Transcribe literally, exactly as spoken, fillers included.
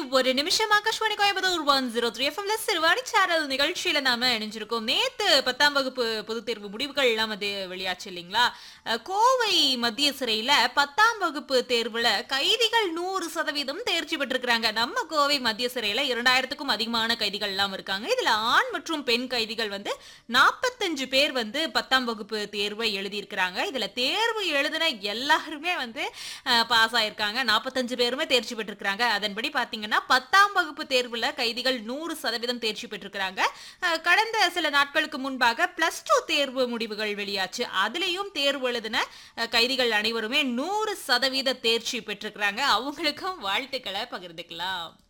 ஒரு நிமிஷம் Akashvani Coimbatore one zero three எஃப்எம்ல சிறுவாணி சேனல் நிகழ்ச்சியில நாம இணைஞ்சிருக்கோம். நேத்து பத்தாம் வகுப்பு பொதுத் தேர்வு முடிவுகள் எல்லாம் வந்து வெளியாச்சு இல்லைங்களா? அஹ், கோவை மத்திய சிறையில பத்தாம் வகுப்பு தேர்வுல கைதிகள் நூறு சதவீதம் தேர்ச்சி பெற்றிருக்கிறாங்க. நம்ம கோவை மத்திய சிறையில இரண்டாயிரத்துக்கும் அதிகமான கைதிகள் எல்லாம் இருக்காங்க. இதுல ஆண் மற்றும் பெண் கைதிகள் வந்து நாற்பத்தஞ்சு பேர் வந்து பத்தாம் வகுப்பு தேர்வை எழுதியிருக்கிறாங்க. இதுல தேர்வு எழுதின எல்லாருமே வந்து பாஸ் ஆயிருக்காங்க. நாற்பத்தஞ்சு பேருமே தேர்ச்சி பெற்றிருக்கிறாங்க. அதன்படி பாத்தீங்கன்னா பத்தாம் வகுப்பு தேர்வுல கைதிகள் நூறு சதவீதம் தேர்ச்சி பெற்றிருக்கிறாங்க. அஹ், கடந்த சில நாட்களுக்கு முன்பாக பிளஸ் டூ தேர்வு முடிவுகள் வெளியாச்சு. அதுலயும் தேர்வு எழுதின அஹ், கைதிகள் அனைவருமே நூறு சதவீத தேர்ச்சி பெற்றிருக்கிறாங்க. அவங்களுக்கும் வாழ்த்துக்களை பகிர்ந்துக்கலாம்.